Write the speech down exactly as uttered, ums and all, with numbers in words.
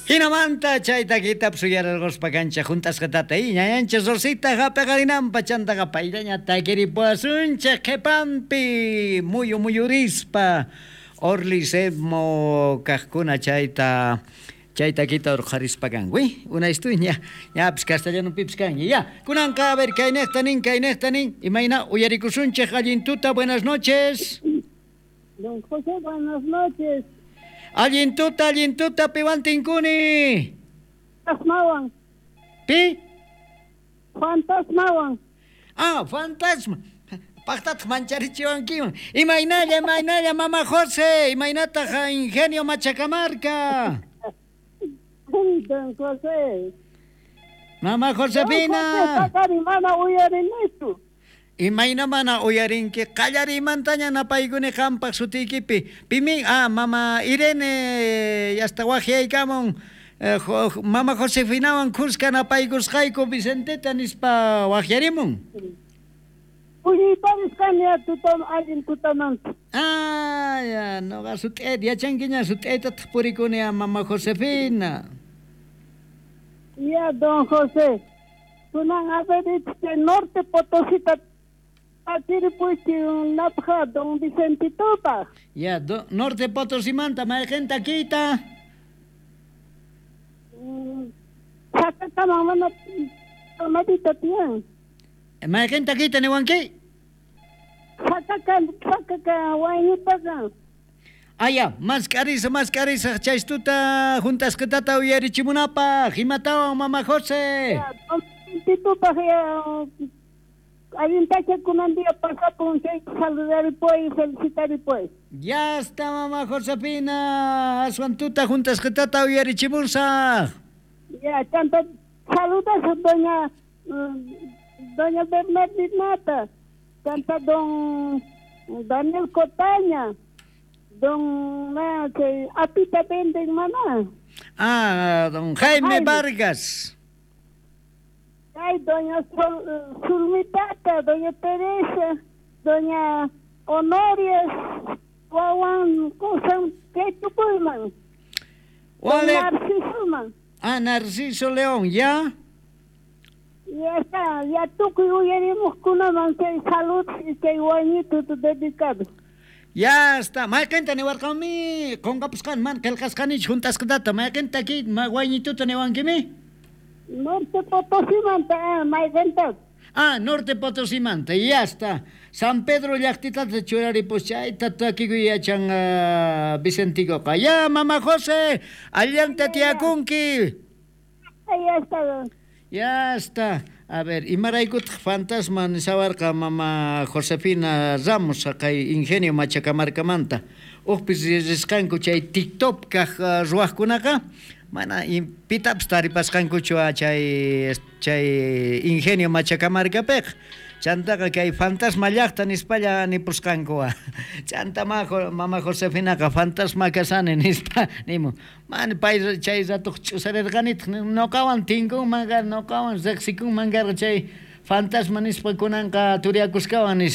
Hinamanta chayta kita psuyararquspa kancha juntas qatata y ñayancha solsita qapeqarinanpa chantaqa payllaña takiripuasuncha qhipanpi muyu muyurispa orlisemo kaqkuna chayta chayta kita urqarispa kanwi una estuña ya pues castellano pips kanña ya kunanqa a ver kaynaqta nin kaynaqta nin imayna uyarikusunchik allintuta buenas noches. Don José, buenas noches. Allintuta, allintuta, piwantinkuni. Fantasmawan. Pi? Fantasmawan. Ah, fantasma. Paqtataq mancharichiwankiman. Imaynalla, imaynalla, mama José. Imaynataq ingenio Machacamarca. Don José. Mama Josefina. Don José, mana uyarinichu. Imayna mana uyarinki qallarimantaña napaykuni qampaq sutiykipi pimi ah mama Irene yasta wajiaykamun eh, mama Josefinawan kuska napaykusqayku Vicenteta nispa wajiarimun Puyuyparisqani tutam allin tutamanta. Ah ya noqa sut'ayta yachankiña sut'aytataq purikuni a mama Josefina. Ya don José, kunan averite norte Potosita Atiripuchi napja don Vicentitupa. Ya do, norte Potosimanta mayqinta kita. Sakakama mana tomadita tiyan. Mayqinta kita niwanki. Sakaka sakaka waynitaqa. Aya, mascarisa, mascarisa, chaystuta, juntas que tata uyarichimunapa, himatawan mama José. Vicentitupa ya Ayuntacha kunan día pasado con que saludar y pues felicitar y pues. Ya está mama Josefina, aswantuta juntas que tata uyarichimunsa. Ya, tanto saludas a doña doña Bernardinata, tanto don Daniel Cotaña, don uh, que Apita Vende Maná. Ah, don Jaime, Jaime Vargas. Ay, doña Sol, uh, Zulmitata, doña Teresa, doña Honoria, Wawan, Kusan, ¿qué tu pulman? Don Narciso, man. Ah, Narciso León, ¿ya? Ya está, ya tú que huyeremos con una mancha de salud y que guañito tu dedicado. Ya está, maquenta ni warqami, con capuscan man, que el cascanich juntas que data, maquenta aquí, ma guañito te newanquimi. Norte Potosimanta, ah, maquenta. Ah, Norte Potosimanta, ya está. San Pedro llaqtita de churari puchay, tata aquí yachan uh, Vicentico. Ya, mama José, allanta tiakunki. Ya está. Ya está. A ver, imaraykut fantasma nisawarqa mama Josefina Ramos kay ingenio Machacamarcamanta. Uqpis risqanku chay TikTok kaq ruwaqkunaqa mana pitapas taripasqankuchu chay chay ingenio Machacamarcapiq. Chantaqa kay fantasma llaqta nispalla nipusqankuwa. Chanta mama Josefinaqa fantasma kasani nispa nimu. Man pay chay ratuq ch'usarirqanitaq noqawan tinkunmanqa noqawan riqsikunmanqa chay fantasma nispa kunanqa turiakusqawan